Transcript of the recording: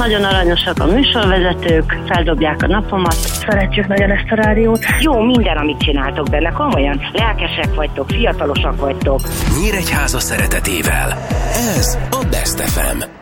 Nagyon aranyosak a műsorvezetők, feldobják a napomat. Szeretjük nagyon ezt a rádiót. Jó minden, amit csináltok benne, komolyan. Lelkesek vagytok, fiatalosak vagytok. Nyíregyháza szeretetével. Ez a Best FM.